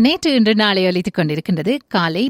நேற்று இன்று நாளை அளித்துக் கொண்டிருக்கின்றது காலை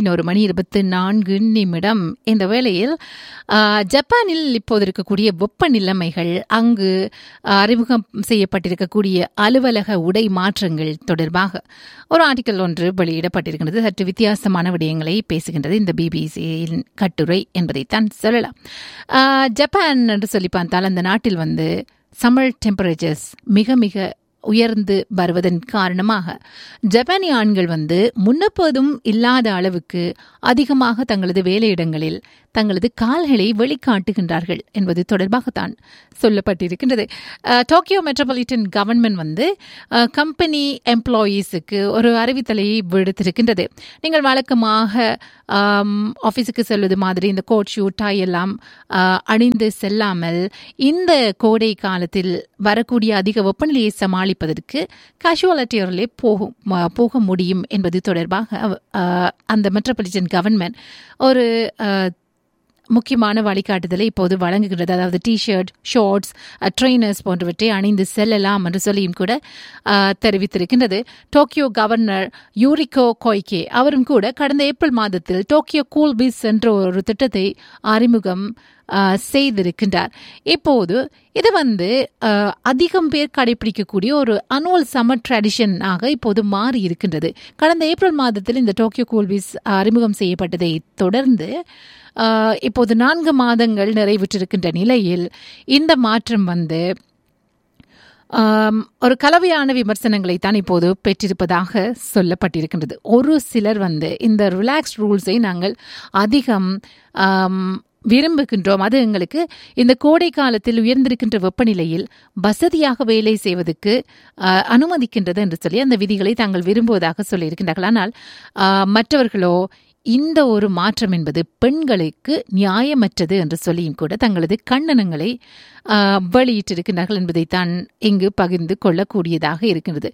11:24 இந்த வேளையில் ஜப்பானில் இப்போது இருக்கக்கூடிய வெப்ப நிலைமைகள், அங்கு அறிமுகம் செய்யப்பட்டிருக்கக்கூடிய அலுவலக உடை மாற்றங்கள் தொடர்பாக ஒரு ஆர்டிக்கல் ஒன்று வெளியிடப்பட்டிருக்கின்றது. சற்று வித்தியாசமான விடயங்களை பேசுகின்றது இந்த பிபிசியின் கட்டுரை என்பதைத்தான் சொல்லலாம். ஜப்பான் என்று சொல்லி பார்த்தால் அந்த நாட்டில் சம்மர் டெம்பரேச்சர்ஸ் மிக மிக உயர்ந்து வருவதன் காரணமாக ஜப்பானிய ஆண்கள் முன்னெப்போதும் இல்லாத அளவுக்கு அதிகமாக தங்களது வேலையிடங்களில் தங்களது கால்களை வெளிக்காட்டுகின்றார்கள் என்பது தொடர்பாகத்தான் சொல்லப்பட்டிருக்கின்றது. டோக்கியோ மெட்ரோபாலிட்டன் கவர்மெண்ட் கம்பெனி எம்ப்ளாயீஸுக்கு ஒரு அறிவித்தலை விடுத்திருக்கின்றது. நீங்கள் வழக்கமாக ஆஃபீஸுக்கு செல்வது மாதிரி இந்த கோட் ஷூ டை எல்லாம் அணிந்து செல்லாமல் இந்த கோடை காலத்தில் வரக்கூடிய அதிக வெப்பநிலையை சமாளிப்பதற்கு கேஷுவலிட்டியோரிலே போக முடியும் என்பது தொடர்பாக அந்த மெட்ரோபாலிட்டன் கவர்மெண்ட் ஒரு முக்கியமான வழிகாட்டுதலை இப்போது வழங்குகிறது. அதாவது டிஷர்ட், ஷார்ட்ஸ், ட்ரெயினர்ஸ் போன்றவற்றை அணிந்து செல்லலாம் என்று சொல்லியும் கூட தெரிவித்திருக்கின்றது. டோக்கியோ கவர்னர் யூரிகோ கொய்கே அவரும் கூட கடந்த ஏப்ரல் மாதத்தில் டோக்கியோ கூல் பீஸ் என்ற ஒரு திட்டத்தை அறிமுகம் செய்திருக்கின்றார். இப்போது இது அதிகம் பேர் கடைபிடிக்கக்கூடிய ஒரு அனுவல் சம்மர் ட்ரெடிஷன் ஆக இப்போது மாறி இருக்கின்றது. கடந்த ஏப்ரல் மாதத்தில் இந்த டோக்கியோ கூல் பீஸ் அறிமுகம் செய்யப்பட்டதை தொடர்ந்து இப்போது 4 மாதங்கள் நிறைவுற்றிருக்கின்ற நிலையில் இந்த மாற்றம் ஒரு கலவையான விமர்சனங்களை தான் இப்போது பெற்றிருப்பதாக சொல்லப்பட்டிருக்கின்றது. ஒரு சிலர் இந்த ரிலாக்ஸ்ட் ரூல்ஸை நாங்கள் அதிகம் விரும்புகின்றோம், அது எங்களுக்கு இந்த கோடை காலத்தில் உயர்ந்திருக்கின்ற வெப்பநிலையில் வசதியாக வேலை செய்வதற்கு அனுமதிக்கின்றது என்று சொல்லி அந்த விதிகளை தாங்கள் விரும்புவதாக சொல்லியிருக்கின்றார்கள். ஆனால் மற்றவர்களோ இந்த ஒரு மாற்றம் என்பது பெண்களுக்கு நியாயமற்றது என்று சொல்லியும் கூட தங்களது கண்டனங்களை வெளியிட்டிருக்கின்றார்கள் என்பதைத்தான் இங்கு பகிர்ந்து கொள்ளக்கூடியதாக இருக்கின்றது.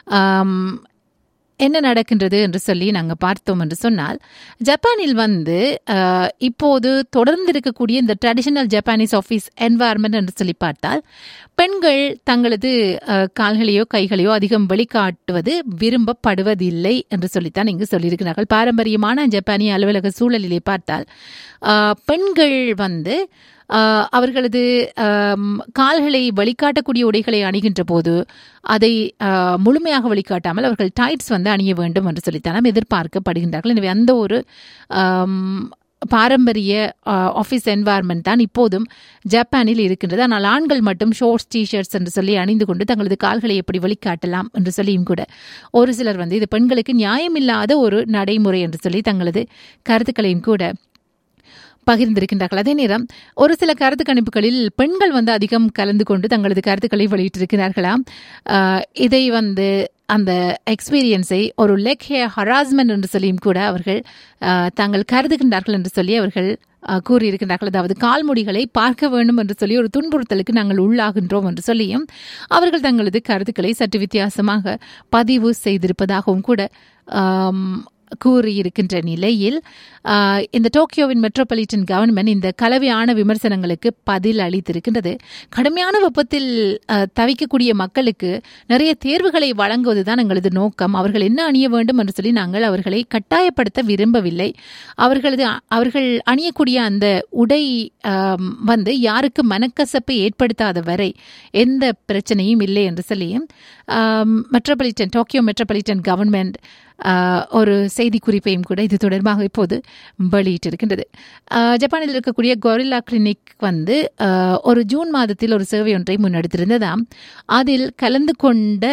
என்ன நடக்கின்றது என்று சொல்லி நாங்கள் பார்த்தோம் என்று சொன்னால், ஜப்பானில் இப்போது தொடர்ந்து இருக்கக்கூடிய இந்த ட்ரெடிஷனல் ஜப்பானீஸ் ஆஃபீஸ் என்வாயர்மெண்ட் என்று சொல்லி பார்த்தால், பெண்கள் தங்களது கால்களையோ கைகளையோ அதிகம் வெளிக்காட்டுவது விரும்பப்படுவதில்லை என்று சொல்லித்தான் இங்கு சொல்லியிருக்கிறார்கள். பாரம்பரியமான ஜப்பானிய அலுவலக சூழலிலே பார்த்தால் பெண்கள் அவர்களது கால்களை வெளிக்காட்டக்கூடிய உடைகளை அணிகின்ற போது அதை முழுமையாக வெளிக்காட்டாமல் அவர்கள் டைட்ஸ் அணிய வேண்டும் என்று சொல்லித்தான் எதிர்பார்க்கப்படுகின்றார்கள். எனவே அந்த ஒரு பாரம்பரிய ஆஃபீஸ் என்வாயர்மெண்ட் தான் இப்போதும் ஜப்பானில் இருக்கின்றது. ஆனால் ஆண்கள் மட்டும் ஷோர்ட்ஸ், டிஷர்ட்ஸ் என்று சொல்லி அணிந்து கொண்டு தங்களது கால்களை எப்படி வெளிக்காட்டலாம் என்று சொல்லியும் கூட ஒரு சிலர் இது பெண்களுக்கு நியாயமில்லாத ஒரு நடைமுறை என்று சொல்லி தங்களது கருத்துக்களையும் கூட பகிர்ந்திருக்கின்றார்கள். அதே நேரம் ஒரு சில கருத்து கணிப்புகளில் பெண்கள் அதிகம் கலந்து கொண்டு தங்களது கருத்துக்களை வெளியிட்டிருக்கிறார்களாம். இதை அந்த எக்ஸ்பீரியன்ஸை ஒரு லெக் ஹேர் ஹராஸ்மெண்ட் என்று சொல்லியும் கூட அவர்கள் தாங்கள் கருதுகின்றார்கள் என்று சொல்லி அவர்கள் கூறியிருக்கின்றார்கள். அதாவது கால்முடிகளை பார்க்க வேண்டும் என்று சொல்லி ஒரு துன்புறுத்தலுக்கு நாங்கள் உள்ளாகின்றோம் என்று சொல்லியும் அவர்கள் தங்களது கருத்துக்களை சற்று வித்தியாசமாக பதிவு செய்திருப்பதாகவும் கூட கூறியிருக்கின்ற நிலையில் இந்த டோக்கியோவின் மெட்ரோபாலிட்டன் கவர்மெண்ட் இந்த கலவையான விமர்சனங்களுக்கு பதில் அளித்திருக்கின்றது. கடுமையான வெப்பத்தில் தவிக்கக்கூடிய மக்களுக்கு நிறைய தேர்வுகளை வழங்குவதுதான் எங்களது நோக்கம். அவர்கள் என்ன அணிய வேண்டும் என்று சொல்லி நாங்கள் அவர்களை கட்டாயப்படுத்த விரும்பவில்லை. அவர்கள் அணியக்கூடிய அந்த உடை யாருக்கு மனக்கசப்பை ஏற்படுத்தாத வரை எந்த பிரச்சனையும் இல்லை என்று சொல்லியும் டோக்கியோ மெட்ரோபாலிட்டன் கவர்மெண்ட் ஒரு செய்தி குறிப்பையும் கூட இது தொடர்பாக இப்போது வெளியிட்டிருக்கின்றது. ஜப்பானில் இருக்கக்கூடிய கொரில்லா கிளினிக் ஒரு ஜூன் மாதத்தில் ஒரு சர்வே ஒன்றை முன்னெடுத்திருந்ததாம். அதில் கலந்து கொண்ட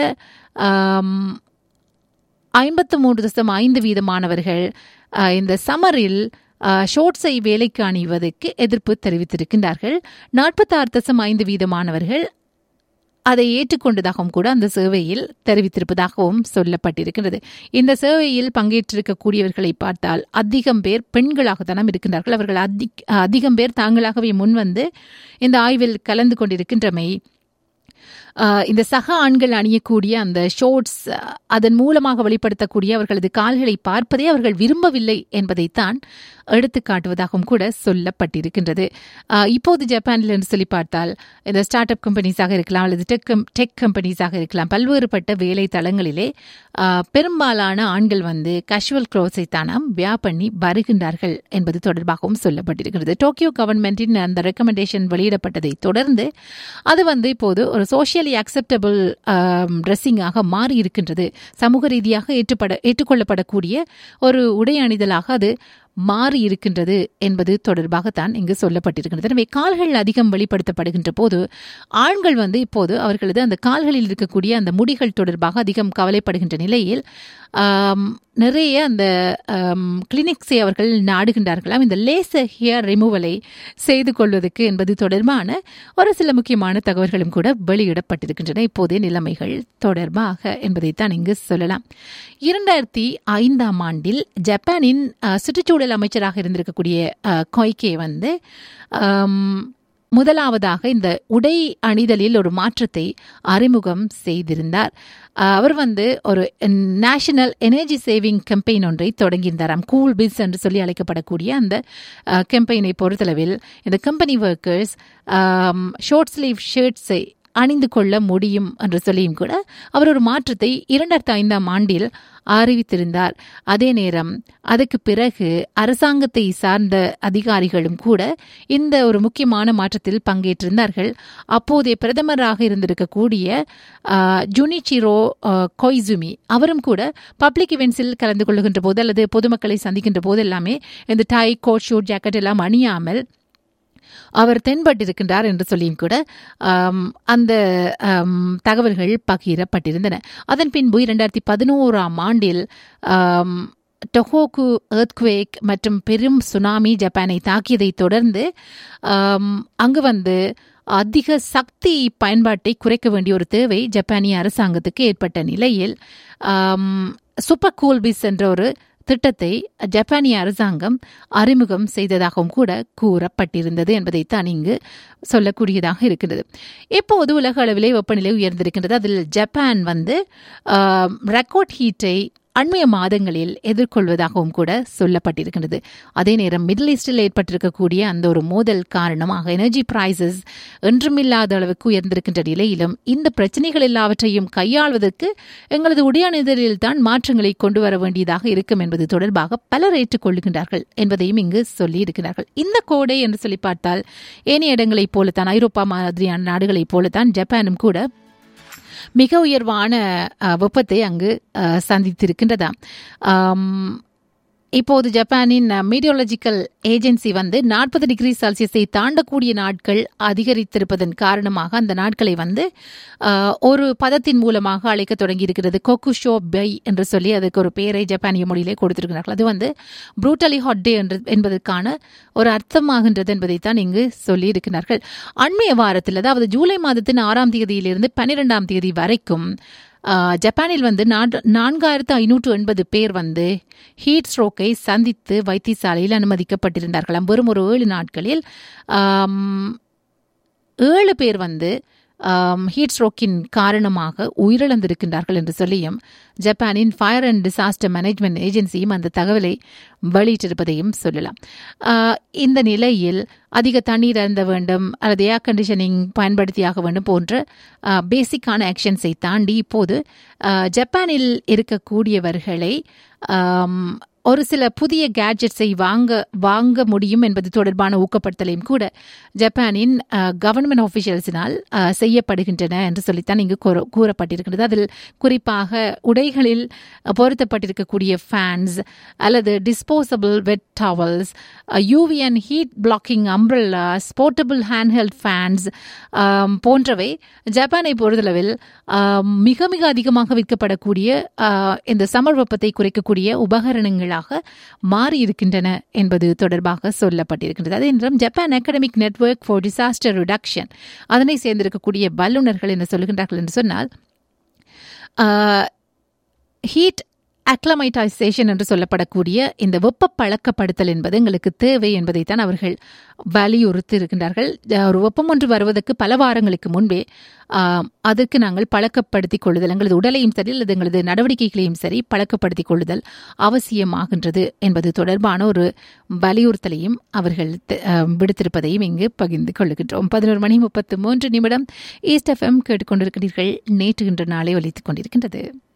53.5% மாணவர்கள் இந்த சம்மரில் ஷோர்ட்ஸை வேலைக்கு அணிவதற்கு எதிர்ப்பு தெரிவித்திருக்கின்றார்கள். 46.5% மாணவர்கள் அதை ஏற்றுக்கொண்டதாகவும் கூட அந்த சர்வேயில் தெரிவித்திருப்பதாகவும் சொல்லப்பட்டிருக்கிறது. இந்த சர்வேயில் பங்கேற்றிருக்கக்கூடியவர்களை பார்த்தால் அதிகம் பேர் பெண்களாகத்தான் இருக்கின்றார்கள். அவர்கள் அதிகம் பேர் தாங்களாகவே முன்வந்து இந்த ஆய்வில் கலந்து கொண்டிருக்கின்றமை இந்த சக ஆண்கள் அணியக்கூடிய அந்த ஷோர்ட்ஸ் அதன் மூலமாக வெளிப்படுத்தக்கூடிய அவர்களது கால்களை பார்ப்பதே அவர்கள் விரும்பவில்லை என்பதைத்தான் எடுத்து காட்டுவதாகவும் கூட சொல்லப்பட்டிருக்கின்றது. இப்போது ஜப்பானில் என்று சொல்லி பார்த்தால் இந்த ஸ்டார்ட் அப் கம்பெனிஸாக இருக்கலாம் அல்லது டெக் கம்பெனிஸாக இருக்கலாம், பல்வேறுபட்ட வேலை தளங்களிலே பெரும்பாலான ஆண்கள் வந்து கேஷுவல் க்ளோத்ஸை தானாம் வியா பண்ணி வருகின்றார்கள் என்பது தொடர்பாகவும் சொல்லப்பட்டிருக்கிறது. டோக்கியோ கவர்மெண்டின் அந்த ரெக்கமெண்டேஷன் வெளியிடப்பட்டதை தொடர்ந்து அது வந்து இப்போது ஒரு சோஷியலி அக்செப்டபிள் ட்ரெஸ்ஸிங்காக மாறி இருக்கின்றது. சமூக ரீதியாக ஏற்றுக்கொள்ளப்படக்கூடிய ஒரு உடை அணிதலாக அது மாறி இருக்கின்றது என்பது தொடர்பாகத்தான் இங்கு சொல்லப்பட்டிருக்கின்றது. எனவே கால்கள் அதிகம் வெளிப்படுத்தப்படுகின்ற போது ஆண்கள் வந்து இப்போது அவர்களது அந்த கால்களில் இருக்கக்கூடிய அந்த முடிகள் தொடர்பாக அதிகம் கவலைப்படுகின்ற நிலையில் நிறைய அந்த கிளினிக்ஸை அவர்கள் நாடுகின்றார்களாம் இந்த லேசர் ஹேர் ரிமூவலை செய்து கொள்வதற்கு என்பது தொடர்பான ஒரு சில முக்கியமான தகவல்களும் கூட வெளியிடப்பட்டிருக்கின்றன இப்போதைய நிலைமைகள் தொடர்பாக என்பதைத்தான் இங்கு சொல்லலாம். 2005 ஆண்டில் ஜப்பானின் சுற்றுச்சூழல் அமைச்சராக இருந்திருக்கக்கூடிய கொய்கே வந்து முதலாவதாக இந்த உடை அணிதலில் ஒரு மாற்றத்தை அறிமுகம் செய்திருந்தார். அவர் வந்து ஒரு நேஷனல் எனர்ஜி சேவிங் கேம்பெயின் ஒன்றை தொடங்கியிருந்தாராம். கூல் பிஸ் என்று சொல்லி அழைக்கப்படக்கூடிய அந்த கேம்பெயினை பொறுத்தளவில் இந்த கம்பெனி ஒர்க்கர்ஸ் ஷார்ட் ஸ்லீவ் ஷர்ட்ஸை அணிந்து கொள்ள முடியும் என்று சொல்லியும் கூட அவர் ஒரு மாற்றத்தை 2005 ஆண்டில் அறிவித்திருந்தார். அதே நேரம் அதுக்கு பிறகு அரசாங்கத்தை சார்ந்த அதிகாரிகளும் கூட இந்த ஒரு முக்கியமான மாற்றத்தில் பங்கேற்றிருந்தார்கள். அப்போதைய பிரதமராக இருந்திருக்கக்கூடிய ஜுனிச்சிரோ கொய்சுமி அவரும் கூட பப்ளிக் இவெண்ட்ஸில் கலந்து கொள்ளுகின்ற போது அல்லது பொதுமக்களை சந்திக்கின்ற போது எல்லாமே இந்த டை கோட் ஷூட் ஜாக்கெட் எல்லாம் அணியாமல் அவர் தென்பட்டிருக்கின்றார் என்று சொல்லியும் கூட அந்த தகவல்கள் பகிரப்பட்டிருந்தன. அதன் பின்பு 2011 ஆண்டில் டொஹோகு எர்த்குவேக் மற்றும் பெரும் சுனாமி ஜப்பானை தாக்கியதை தொடர்ந்து அங்கு வந்து அதிக சக்தி பயன்பாட்டை குறைக்க வேண்டிய ஒரு தேவை ஜப்பானிய அரசாங்கத்துக்கு ஏற்பட்ட நிலையில் சூப்பர் கூல் பிஸ் என்ற ஒரு திட்டத்தை ஜப்பானிய அரசாங்கம் அறிமுகம் செய்ததாகவும் கூட கூறப்பட்டிருந்தது என்பதைத்தான் இங்கு சொல்லக்கூடியதாக இருக்கின்றது. இப்போது உலக அளவிலே வெப்பநிலை உயர்ந்திருக்கின்றது. அதில் ஜப்பான் வந்து ரெக்கார்ட் ஹீட்டை அண்மைய மாதங்களில் எதிர்கொள்வதாகவும் கூட சொல்லப்பட்டிருக்கின்றது. அதே நேரம் மிடில் ஈஸ்டில் ஏற்பட்டிருக்கக்கூடிய அந்த ஒரு மோதல் காரணமாக எனர்ஜி பிரைசஸ் என்றுமில்லாத அளவுக்கு உயர்ந்திருக்கின்ற நிலையிலும் இந்த பிரச்சனைகள் எல்லாவற்றையும் கையாள்வதற்கு எங்களது உடையணிதலில் தான் மாற்றங்களை கொண்டு வர வேண்டியதாக இருக்கும் என்பது தொடர்பாக பலர் ஏற்றுக்கொள்கின்றார்கள் என்பதையும் இங்கு சொல்லியிருக்கிறார்கள். இந்த கோடை என்று சொல்லி பார்த்தால் ஏனைய இடங்களைப் போலத்தான், ஐரோப்பா மாதிரியான நாடுகளைப் போலத்தான் ஜப்பானும் கூட மிக உயர்வான வெப்பத்தை அங்கு சந்தித்திருக்கின்றதாம். இப்போது ஜப்பானின் மீடியோலஜிக்கல் ஏஜென்சி வந்து 40 டிகிரி செல்சியஸை தாண்டக்கூடிய நாட்கள் அதிகரித்திருப்பதன் காரணமாக அந்த நாட்களை வந்து ஒரு பதத்தின் மூலமாக அழைக்க தொடங்கி இருக்கிறது. கொக்குஷோ பை என்று சொல்லி அதுக்கு ஒரு பெயரை ஜப்பானிய மொழியிலே கொடுத்திருக்கிறார்கள். அது வந்து ப்ரூட்டலி ஹாட் டே என்பதற்கான ஒரு அர்த்தமாகின்றது என்பதைத்தான் இங்கு சொல்லியிருக்கிறார்கள். அண்மைய வாரத்தில் அதாவது ஜூலை மாதத்தின் 6ஆம் தேதியிலிருந்து 12ஆம் தேதி வரைக்கும் ஜப்பானில் வந்து 4580 பேர் வந்து ஹீட் ஸ்ட்ரோக்கை சந்தித்து வைத்தியசாலையில் அனுமதிக்கப்பட்டிருந்தார்களாம். வெறும் ஒரு 7 நாட்களில் 7 பேர் வந்து ஹீட் ஸ்ட்ரோக்கின் காரணமாக உயிரிழந்திருக்கின்றார்கள் என்று சொல்லியும் ஜப்பானின் ஃபயர் அண்ட் டிசாஸ்டர் மேனேஜ்மெண்ட் ஏஜென்சியும் அந்த தகவலை வெளியிட்டிருப்பதையும் சொல்லலாம். இந்த நிலையில் அதிக தண்ணீர் அருந்த வேண்டும் அல்லது ஏர் கண்டிஷனிங் பயன்படுத்தியாக வேண்டும் போன்ற பேசிக்கான ஆக்ஷன்ஸை தாண்டி இப்போது ஜப்பானில் இருக்கக்கூடியவர்களை ஒரு சில புதிய கேட்ஜெட்ஸை வாங்க முடியும் என்பது தொடர்பான ஊக்கப்படுத்தலையும் கூட ஜப்பானின் கவர்மெண்ட் ஆஃபிஷியல்ஸினால் செய்யப்படுகின்றன என்று சொல்லித்தான் இங்கு கூறப்பட்டிருக்கிறது. அதில் குறிப்பாக உடைகளில் பொருத்தப்பட்டிருக்கக்கூடிய ஃபேன்ஸ் அல்லது disposable wet towels, UV and heat blocking அம்ப்ரெல்லாஸ், portable handheld fans போன்றவை ஜப்பானை பொறுத்தளவில் மிக மிக அதிகமாக விற்கப்படக்கூடிய இந்த சமர் வெப்பத்தை குறைக்கக்கூடிய உபகரணங்கள் மாறி இருக்கின்றன என்பது தொடர்பாக சொல்லப்பட்டிருக்கின்றது. அதே நேரம் Japan academic network for disaster reduction அதனை சேர்ந்திருக்கக்கூடிய வல்லுநர்கள் என்ன சொல்லுகின்றார்கள் என்று சொன்னால் ஹீட் அக்ளமைட்டைசேஷன் என்று சொல்லப்படக்கூடிய இந்த வெப்ப பழக்கப்படுத்தல் என்பது எங்களுக்கு தேவை என்பதைத்தான் அவர்கள் வலியுறுத்தி இருக்கின்றார்கள். ஒரு வெப்பம் ஒன்று வருவதற்கு பல வாரங்களுக்கு முன்பே அதற்கு நாங்கள் பழக்கப்படுத்திக் கொள்ளுதல், எங்களது உடலையும் சரி அல்லது எங்களது நடவடிக்கைகளையும் சரி பழக்கப்படுத்திக் கொள்ளுதல் அவசியமாகின்றது என்பது தொடர்பான ஒரு வலியுறுத்தலையும் அவர்கள் விடுத்திருப்பதையும் இங்கு பகிர்ந்து கொள்ளுகின்றோம். 11:33 ஈஸ்ட் FM கேட்டுக்கொண்டிருக்கிறீர்கள். நேற்று இன்று நாளை ஒலித்துக் கொண்டிருக்கின்றது.